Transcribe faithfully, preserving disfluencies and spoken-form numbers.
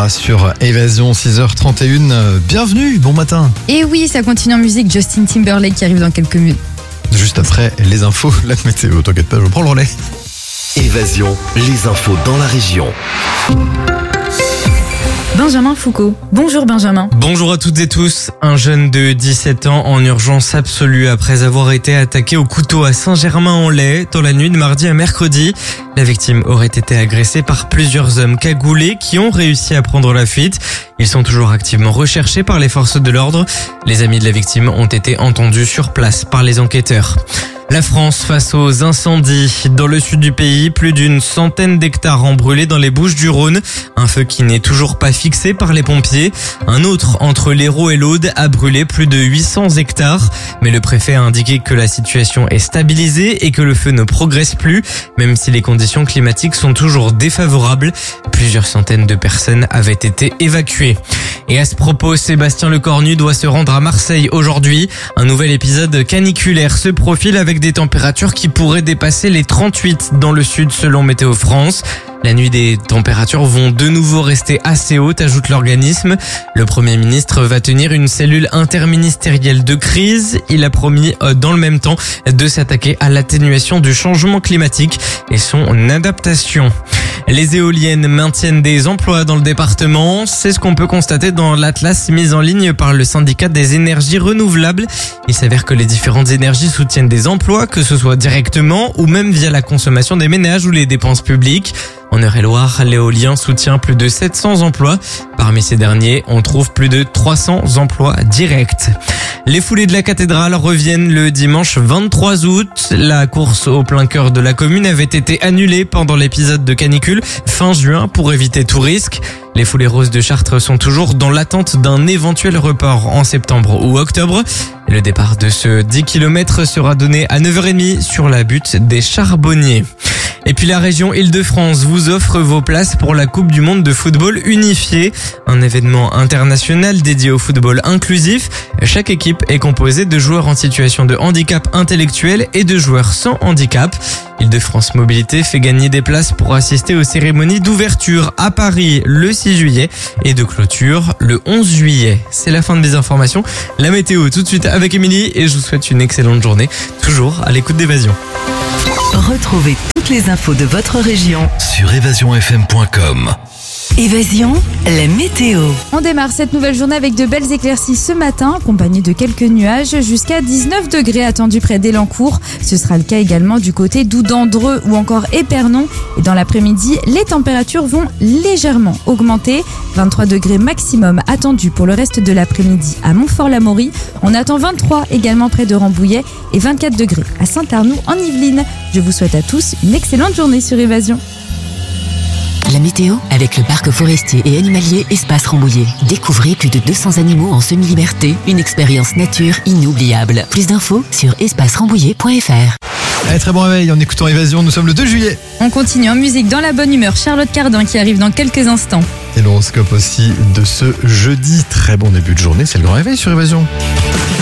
Shakira sur Évasion, six heures trente et une. Bienvenue, bon matin. Et oui, ça continue en musique. Justin Timberlake qui arrive dans quelques minutes. Juste après les infos, la météo, t'inquiète pas, je prends le relais. Évasion, les infos dans la région. Benjamin Foucault. Bonjour Benjamin. Bonjour à toutes et tous. Un jeune de dix-sept ans en urgence absolue après avoir été attaqué au couteau à Saint-Germain-en-Laye dans la nuit de mardi à mercredi. La victime aurait été agressée par plusieurs hommes cagoulés qui ont réussi à prendre la fuite. Ils sont toujours activement recherchés par les forces de l'ordre. Les amis de la victime ont été entendus sur place par les enquêteurs. La France face aux incendies. Dans le sud du pays, plus d'une centaine d'hectares ont brûlé dans les Bouches-du-Rhône. Un feu qui n'est toujours pas fixé par les pompiers. Un autre, entre l'Hérault et l'Aude, a brûlé plus de huit cents hectares. Mais le préfet a indiqué que la situation est stabilisée et que le feu ne progresse plus, même si les conditions climatiques sont toujours défavorables. Plusieurs centaines de personnes avaient été évacuées. Et à ce propos, Sébastien Lecornu doit se rendre à Marseille aujourd'hui. Un nouvel épisode caniculaire se profile avec des températures qui pourraient dépasser les trente-huit dans le sud selon Météo France. La nuit, des températures vont de nouveau rester assez hautes, ajoute l'organisme. Le Premier ministre va tenir une cellule interministérielle de crise. Il a promis dans le même temps de s'attaquer à l'atténuation du changement climatique et son adaptation. Les éoliennes maintiennent des emplois dans le département. C'est ce qu'on peut constater dans l'atlas mis en ligne par le syndicat des énergies renouvelables. Il s'avère que les différentes énergies soutiennent des emplois, que ce soit directement ou même via la consommation des ménages ou les dépenses publiques. En Eure-et-Loire, l'éolien soutient plus de sept cents emplois. Parmi ces derniers, on trouve plus de trois cents emplois directs. Les foulées de la cathédrale reviennent le dimanche vingt-trois août. La course au plein cœur de la commune avait été annulée pendant l'épisode de canicule fin juin pour éviter tout risque. Les foulées roses de Chartres sont toujours dans l'attente d'un éventuel report en septembre ou octobre. Le départ de ce dix kilomètres sera donné à neuf heures trente sur la butte des Charbonniers. Et puis la région Île-de-France vous offre vos places pour la Coupe du Monde de football unifié, un événement international dédié au football inclusif. Chaque équipe est composée de joueurs en situation de handicap intellectuel et de joueurs sans handicap. Île-de-France Mobilité fait gagner des places pour assister aux cérémonies d'ouverture à Paris le six juillet et de clôture le onze juillet. C'est la fin de mes informations. La météo tout de suite avec Émilie et je vous souhaite une excellente journée, toujours à l'écoute d'Évasion. Retrouvez toutes les infos de votre région Sur évasion f m point com. Évasion, la météo. On démarre cette nouvelle journée avec de belles éclaircies ce matin, accompagnées de quelques nuages, jusqu'à dix-neuf degrés attendus près d'Elancourt. Ce sera le cas également du côté d'Oudandreux ou encore Épernon. Et dans l'après-midi, les températures vont légèrement augmenter. vingt-trois degrés maximum attendus pour le reste de l'après-midi à Montfort-l'Amaury. On attend vingt-trois également près de Rambouillet et vingt-quatre degrés à Saint-Arnoux en Yvelines. Je vous souhaite à tous une excellente journée sur Évasion. La météo avec le parc forestier et animalier Espace Rambouillet. Découvrez plus de deux cents animaux en semi-liberté. Une expérience nature inoubliable. Plus d'infos sur espace rambouillet point f r. Allez, très bon réveil en écoutant Évasion, nous sommes le deux juillet. On continue en musique dans la bonne humeur. Charlotte Cardin qui arrive dans quelques instants. Et l'horoscope aussi de ce jeudi. Très bon début de journée, c'est le grand réveil sur Évasion.